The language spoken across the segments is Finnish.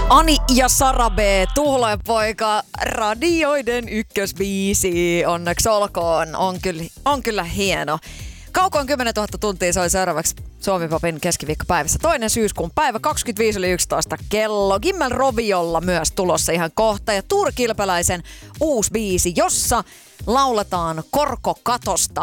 Ani ja Sara B, Tuhleenpoika, radioiden ykkösbiisi, onneksi olkoon, on kyllä hieno. Kaukoon 10 000 tuntia soi seuraavaksi Suomi-popin keskiviikkopäivässä. 2. syyskuun päivä, 25.11. kello. Gimmel Roviolla myös tulossa ihan kohta. Ja Tuur Kilpeläisen uusi biisi, jossa lauletaan korkokatosta.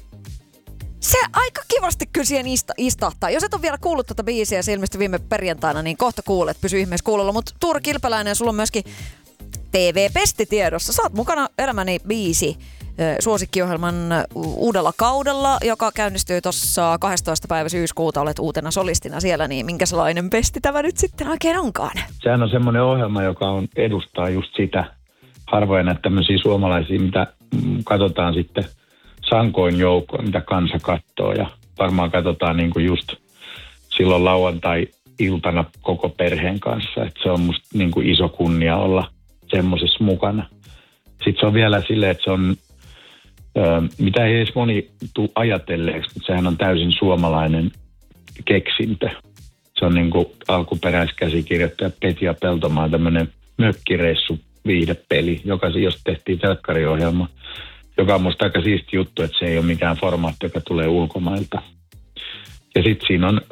Se aika kivasti kyllä siihen istahtaa. Jos et ole vielä kuullut tätä biisiä, se ilmestyi viime perjantaina, niin kohta kuulet. Pysy ihmeessä kuulolla. Mutta Tuur Kilpeläinen, sulla on myöskin TV-pesti tiedossa. Sä oot mukana Elämäni biisi suosikkiohjelman uudella kaudella, joka käynnistyy tuossa 12. päivä syyskuuta. Olet uutena solistina siellä, niin minkälainen pesti tämä nyt sitten oikein onkaan? Sehän on semmoinen ohjelma, joka edustaa just sitä harvoin näitä tämmöisiä suomalaisia, mitä katsotaan sitten sankoin joukkoon, mitä kansa katsoo. Ja varmaan katsotaan niinku just silloin lauantai-iltana koko perheen kanssa. Et se on musta niinku iso kunnia olla semmoisessa mukana. Sitten se on vielä silleen, että se on, mitä ei edes moni tule ajatelleeksi, mutta sehän on täysin suomalainen keksintö. Se on niinku alkuperäiskäsikirjoittaja Petja Peltomaan tämmöinen mökkireissu viihdepeli, josta tehtiin telkkariohjelma, joka on musta aika siisti juttu, että se ei ole mikään formaatti, joka tulee ulkomailta. Ja sitten siinä on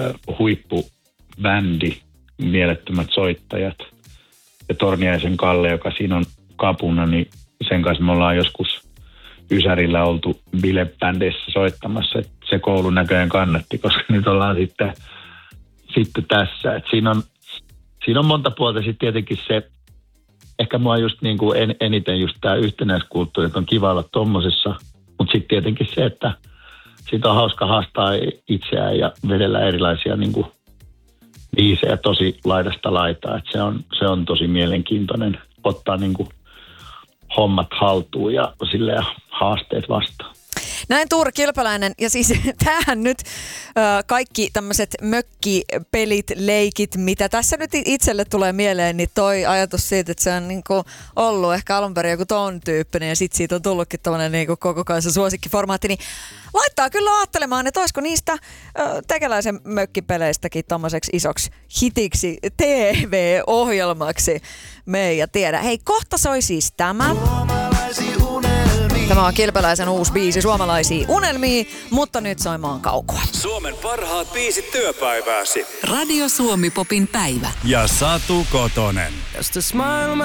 huippubändi, mielettömät soittajat ja Torniaisen Kalle, joka siinä on kapuna, niin sen kanssa me ollaan joskus Ysärillä oltu bilebändeissä soittamassa. Et se koulu näköjään kannatti, koska nyt ollaan sitten tässä. Et siinä on monta puolta. Sitten tietenkin se, ehkä mua just niin kuin eniten just tämä yhtenäiskulttuuri, että on kiva olla tommosessa. Mutta sitten tietenkin se, että siitä on hauska haastaa itseään ja vedellä erilaisia niin kuin biisejä tosi laidasta laitaa. Et se on tosi mielenkiintoinen ottaa niin kuin hommat haltuun ja silleen haasteet vastaan. Näin Tuur Kilpeläinen, ja siis tämähän nyt kaikki tämmöiset mökkipelit, leikit, mitä tässä nyt itselle tulee mieleen, niin toi ajatus siitä, että se on niinku ollut ehkä alun perin joku ton tyyppinen, ja sitten siitä on tullutkin tommoinen niinku koko kanssa suosikkiformaatti, niin laittaa kyllä ajattelemaan, että olisiko niistä tekeläisen mökkipeleistäkin tommoiseksi isoksi hitiksi TV-ohjelmaksi. Me ei tiedä. Hei, kohta soi siis tämä. Tämä on Kilpeläisen uusi biisi, Suomalaisia unelmia, mutta nyt soimaan kaukoa. Suomen parhaat biisit työpäivääsi. Radio Suomi Popin päivä. Ja Satu Kotonen. Just a smile